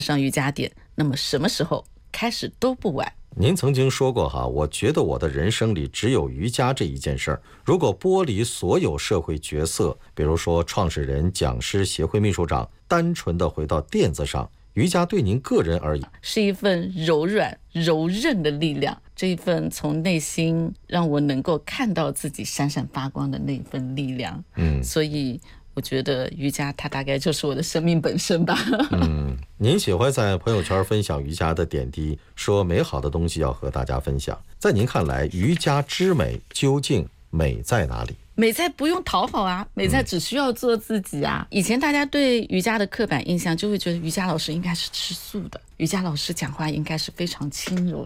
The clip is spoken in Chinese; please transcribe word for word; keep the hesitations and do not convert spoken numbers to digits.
上瑜伽点，那么什么时候开始都不晚。 您曾经说过哈，我觉得我的人生里只有瑜伽这一件事儿。如果剥离所有社会角色，比如说创始人、讲师、协会秘书长，单纯的回到垫子上，瑜伽对您个人而言是一份柔软柔韧的力量，这一份从内心让我能够看到自己闪闪发光的那一份力量。嗯，所以我觉得瑜伽它大概就是我的生命本身吧。 嗯，您喜欢在朋友圈分享瑜伽的点滴，说美好的东西要和大家分享。在您看来，瑜伽之美究竟美在哪里？ 美在不用讨好啊，美在只需要做自己啊。以前大家对瑜伽的刻板印象就会觉得瑜伽老师应该是吃素的，瑜伽老师讲话应该是非常轻柔